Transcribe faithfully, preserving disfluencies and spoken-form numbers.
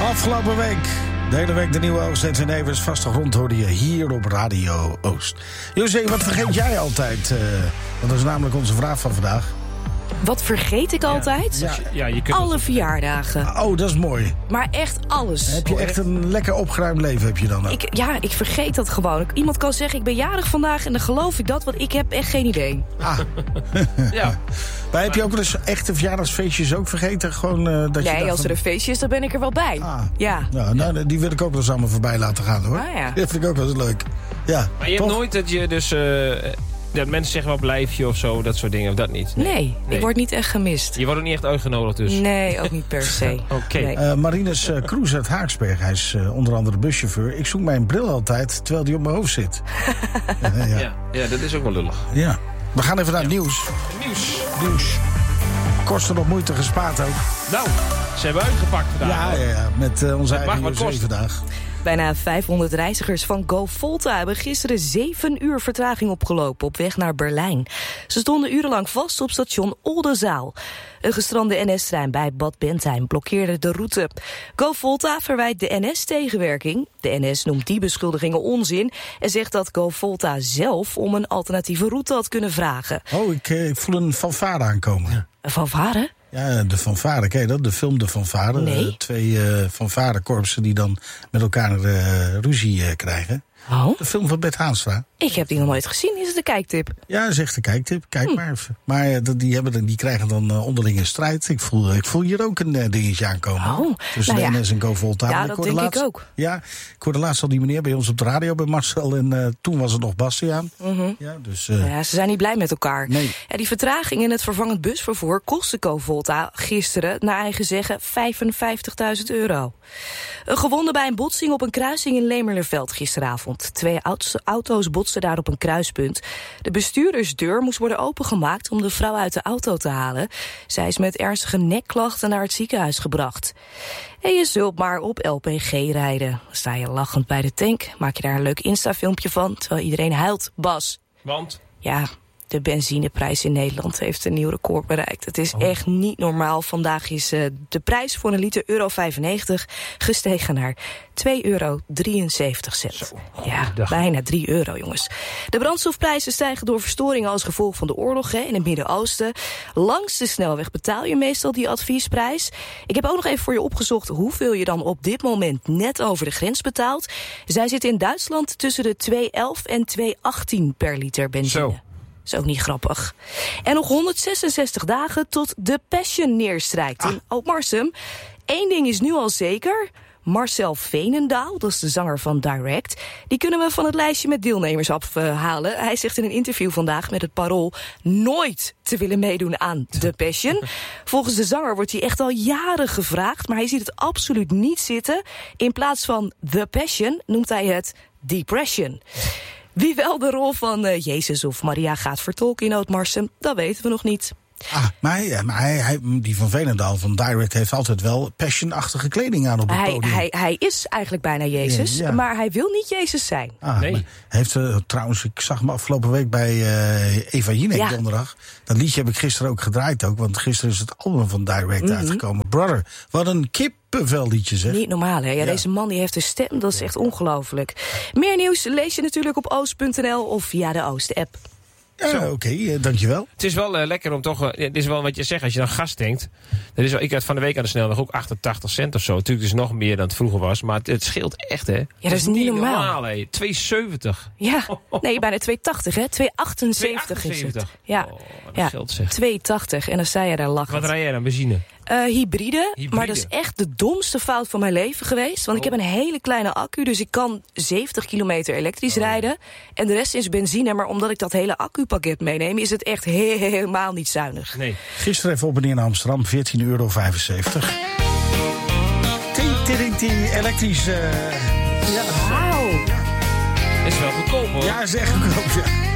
Afgelopen week, de hele week de nieuwe Oost en Nevers vaste grond hoorde je hier op Radio Oost. José, wat vergeet jij altijd? Uh, dat is namelijk onze vraag van vandaag. Wat vergeet ik altijd? Ja. Ja, je kunt Alle het... verjaardagen. Oh, dat is mooi. Maar echt alles. Heb je echt een lekker opgeruimd leven, heb je dan ook? Ik, ja, ik vergeet dat gewoon. Iemand kan zeggen, ik ben jarig vandaag en dan geloof ik dat, want ik heb echt geen idee. Ah. Ja. Maar heb je ook wel eens echte verjaardagsfeestjes ook vergeten? Gewoon, uh, dat Nee, je als er van... een feestje is, dan ben ik er wel bij. Ah. Ja. Nou, nou, die wil ik ook wel eens allemaal voorbij laten gaan, hoor. Ah, ja. Dat vind ik ook wel eens leuk. Ja, Maar je toch? hebt nooit dat je dus... Uh, dat mensen zeggen wel blijf je of zo, dat soort dingen, of dat niet? Nee, Nee. ik word niet echt gemist. Je wordt ook niet echt uitgenodigd dus? Nee, ook niet per se. Oké. Okay. Nee. Uh, Marinus uh, Kroes uit Haaksberg, hij is uh, onder andere buschauffeur. Ik zoek mijn bril altijd, terwijl die op mijn hoofd zit. uh, ja. Ja, ja, dat is ook wel lullig. Ja. We gaan even naar het nieuws. Nieuws. Nieuws. Kosten nog moeite gespaard ook. Nou, ze hebben uitgepakt vandaag. Ja, ja, ja, met uh, onze Het eigen mag wat José kosten. vandaag. Bijna vijfhonderd reizigers van GoVolta hebben gisteren zeven uur vertraging opgelopen op weg naar Berlijn. Ze stonden urenlang vast op station Oldenzaal. Een gestrande N S-trein bij Bad Bentheim blokkeerde de route. GoVolta verwijt de N S tegenwerking. De N S noemt die beschuldigingen onzin en zegt dat GoVolta zelf om een alternatieve route had kunnen vragen. Oh, ik, uh, ik voel een fanfare aankomen. Ja. Een fanfare? Ja, de fanfare, ken je dat? De film De Fanfare. Nee. Uh, twee uh, fanfarekorpsen die dan met elkaar uh, ruzie uh, krijgen. Oh? De film van Bert Haanstra. Ik heb die nog nooit gezien. Is het een kijktip? Ja, zegt de kijktip. Kijk hm. maar even. Maar uh, die, hebben, die krijgen dan uh, onderling een strijd. Ik voel, ik voel hier ook een uh, dingetje aankomen. Oh, tussen nou de ja. N S en GoVolta. Ja, ik dat hoorde denk laatst, ik ook. Ja, ik hoorde laatst al die meneer bij ons op de radio bij Marcel. En uh, toen was het nog Bastiaan. Mm-hmm. Ja, dus, uh, ja, ze zijn niet blij met elkaar. Nee. Ja, die vertraging in het vervangend busvervoer kostte GoVolta gisteren, naar eigen zeggen, vijfenvijftigduizend euro. Een gewonde bij een botsing op een kruising in Lemerlerveld gisteravond. Twee auto's botsten daar op een kruispunt. De bestuurdersdeur moest worden opengemaakt om de vrouw uit de auto te halen. Zij is met ernstige nekklachten naar het ziekenhuis gebracht. En je zult maar op L P G rijden. Dan sta je lachend bij de tank, maak je daar een leuk Insta-filmpje van, terwijl iedereen huilt. Bas. Want? Ja, de benzineprijs in Nederland heeft een nieuw record bereikt. Het is oh. echt niet normaal. Vandaag is uh, de prijs voor een liter euro vijfennegentig gestegen naar twee euro drieënzeventig cent. Zo, ja, dag. Bijna drie euro, jongens. De brandstofprijzen stijgen door verstoringen als gevolg van de oorlog hè, in het Midden-Oosten. Langs de snelweg betaal je meestal die adviesprijs. Ik heb ook nog even voor je opgezocht hoeveel je dan op dit moment net over de grens betaalt. Zij zit in Duitsland tussen de twee elf en twee achttien per liter benzine. Zo. Is ook niet grappig. En nog honderdzesenzestig dagen tot de Passion neerstrijkt ah. in Oud-Marsum. Eén ding is nu al zeker. Marcel Veenendaal, dat is de zanger van Direct, die kunnen we van het lijstje met deelnemers afhalen. Hij zegt in een interview vandaag met het Parool nooit te willen meedoen aan The Passion. Volgens de zanger wordt hij echt al jaren gevraagd, maar hij ziet het absoluut niet zitten. In plaats van The Passion noemt hij het Depression. Wie wel de rol van uh, Jezus of Maria gaat vertolken in Oud-Marsum, dat weten we nog niet. Ah, maar, hij, maar hij, hij, die van Veenendaal van Direct heeft altijd wel passionachtige kleding aan op het hij, podium. Hij, hij is eigenlijk bijna Jezus, ja, ja. maar hij wil niet Jezus zijn. Ah, nee. Hij heeft uh, trouwens, ik zag hem afgelopen week bij uh, Eva Jinek ja. donderdag. Dat liedje heb ik gisteren ook gedraaid ook, want gisteren is het album van Direct mm-hmm. uitgekomen. Brother, wat een kippenvelliedje zeg. Niet normaal hè, ja, ja. Deze man die heeft een stem, dat is echt ongelooflijk. Meer nieuws lees je natuurlijk op oost punt n l of via de Oost-app. Ja, oké, okay, uh, dankjewel. Het is wel uh, lekker om toch... Uh, het is wel wat je zegt, als je dan gas denkt. Dat is wel, ik had van de week aan de snelweg ook achtentachtig cent of zo. Natuurlijk is het nog meer dan het vroeger was. Maar het, het scheelt echt, hè. Ja, dat is niet normaal. normaal hè. twee zeventig. Ja, nee, bijna twee tachtig, hè. twee achtenzeventig is het. Ja, oh, dat ja. scheelt zeg. twee tachtig en dan sta je daar lachend. Wat rij jij dan, benzine? Uh, hybride, hybride, maar dat is echt de domste fout van mijn leven geweest. Want oh. ik heb een hele kleine accu, dus ik kan zeventig kilometer elektrisch oh. rijden. En de rest is benzine, maar omdat ik dat hele accupakket meeneem, is het echt he- helemaal niet zuinig. Nee. Gisteren even op en neer naar Amsterdam, veertien euro vijfenzeventig. Tintintinti, elektrisch. Uh, ja. Wauw. Is wel goedkoop hoor. Ja, is echt goedkoop, ja.